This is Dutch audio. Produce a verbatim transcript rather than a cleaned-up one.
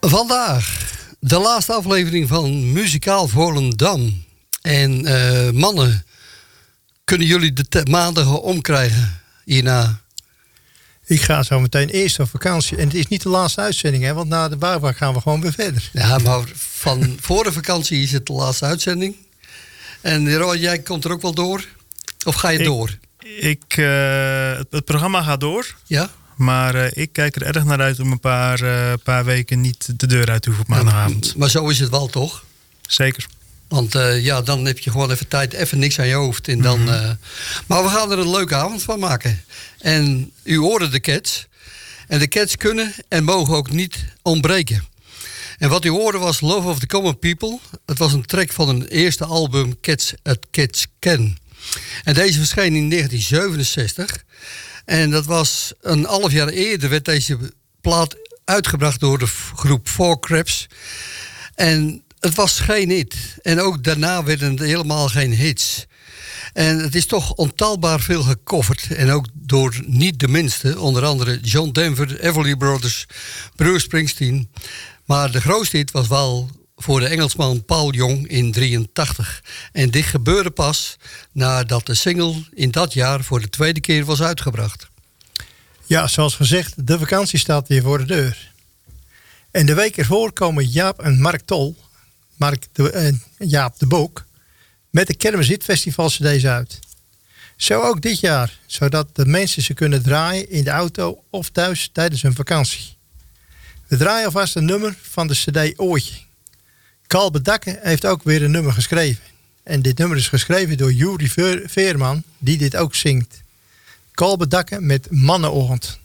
Vandaag de laatste aflevering van Muzikaal Volendam. En uh, mannen, kunnen jullie de te- maandagen omkrijgen hierna? Ik ga zo meteen eerst op vakantie. En het is niet de laatste uitzending, hè? Want na de bouwvak gaan we gewoon weer verder. Ja, maar van voor de vakantie is het de laatste uitzending. En Roy, jij komt er ook wel door? Of ga je ik, door? Ik, uh, het, het programma gaat door. Ja? Maar uh, ik kijk er erg naar uit om een paar, uh, paar weken niet de deur uit te hoeven op maandagavond. Ja, maar zo is het wel, toch? Zeker. Want uh, ja, dan heb je gewoon even tijd, even niks aan je hoofd. En dan, mm-hmm. uh, maar we gaan er een leuke avond van maken. En u hoorde de Cats. En de Cats kunnen en mogen ook niet ontbreken. En wat u hoorde was Love of the Common People. Het was een track van hun eerste album Cats at Cats Can. En deze verscheen in negentien zevenenzestig. En dat was een half jaar eerder werd deze plaat uitgebracht door de groep Four Crabs. En het was geen hit. En ook daarna werden het helemaal geen hits. En het is toch ontelbaar veel gecoverd. En ook door niet de minste. Onder andere John Denver, Everly Brothers, Bruce Springsteen. Maar de grootste hit was wel voor de Engelsman Paul Young in drieëntachtig. En dit gebeurde pas nadat de single in dat jaar voor de tweede keer was uitgebracht. Ja, zoals gezegd, de vakantie staat weer voor de deur. En de week ervoor komen Jaap en Mark Tol, Mark de, uh, Jaap de Boek, met de Kermis Hitfestival cd's uit. Zo ook dit jaar, zodat de mensen ze kunnen draaien in de auto of thuis tijdens hun vakantie. We draaien alvast een nummer van de cd Oortje. Kalbe Dakke heeft ook weer een nummer geschreven. En dit nummer is geschreven door Juri Veerman, die dit ook zingt. Kalbe Dakke met Mannenochtend.